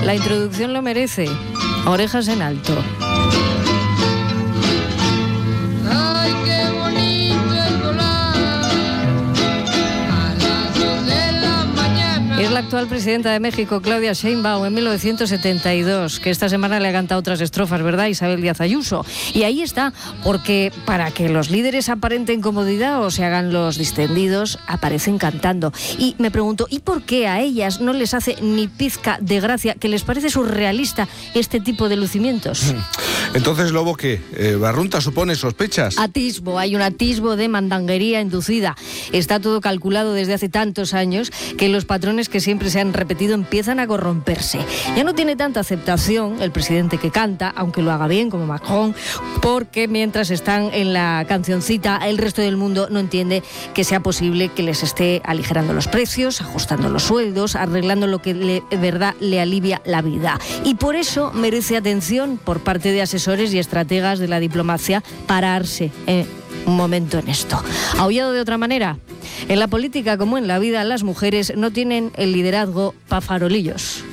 La introducción lo merece. Orejas en alto. Ay, qué bonito es volar a las 2 de la mañana. Es la actual presidenta de México, Claudia Sheinbaum, en 1972, que esta semana le ha cantado otras estrofas, ¿verdad? Isabel Díaz Ayuso. Y ahí está, porque para que los líderes aparenten comodidad o se hagan los distendidos, aparecen cantando. Y me pregunto, ¿y por qué a ellas no les hace ni pizca de gracia, que les parece surrealista este tipo de lucimientos? Entonces, Lobo, ¿qué? ¿Barrunta supone sospechas? Hay un atisbo de mandanguería inducida. Está todo calculado desde hace tantos años que los patrones que siempre se han repetido empiezan a corromperse. Ya no tiene tanta aceptación el presidente que canta, aunque lo haga bien, como Macron, porque mientras están en la cancioncita, el resto del mundo no entiende que sea posible que les esté aligerando los precios, ajustando los sueldos, arreglando lo que de verdad le alivia la vida. Y por eso merece atención por parte de asesores y estrategas de la diplomacia pararse un momento en esto. ¿Aullado de otra manera? En la política, como en la vida, las mujeres no tienen el liderazgo pa' farolillos.